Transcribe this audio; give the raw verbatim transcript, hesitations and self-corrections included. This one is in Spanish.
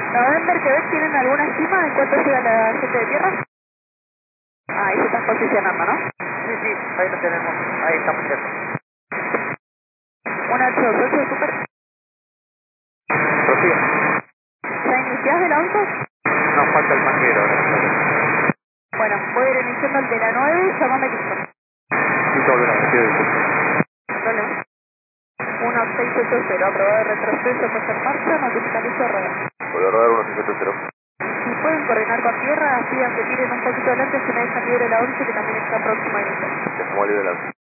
November, Quebec, ¿tienen alguna estima en cuánto llega la gente de tierra? Ah, ahí se están posicionando, ¿no? Sí, sí, ahí lo tenemos, ahí estamos cerca. uno ocho dos ocho, super. Rocío, ¿Ya iniciás el once? nos falta el manguero ahora. Bueno, voy a ir iniciando el de la nueve, llamame listo. Sí, todo bien, me quedo Problema. uno seis ocho cero, aprobado de retroceso, puesta en marcha, notificalizo a rodar. Voy a rodar uno seis ocho cero. Si pueden coordinar con tierra, pidan que tiren un poquito adelante, si me dejan libre la once, que también está próxima a iniciar. Dejamos libre la